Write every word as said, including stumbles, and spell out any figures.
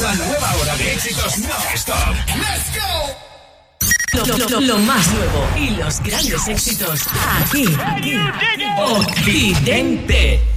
La nueva hora de éxitos non-stop. ¡Let's go! Lo, lo, lo, lo más nuevo y los grandes éxitos aquí, aquí, Occidente.